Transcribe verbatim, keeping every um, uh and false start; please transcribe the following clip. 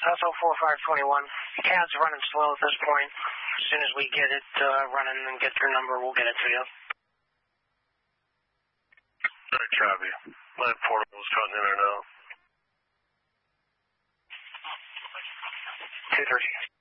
S O four five two one. C A D's running slow at this point. As soon as we get it uh, running and get your number, we'll get it to you. All right, copy. My portable's cutting in or now. two thirty.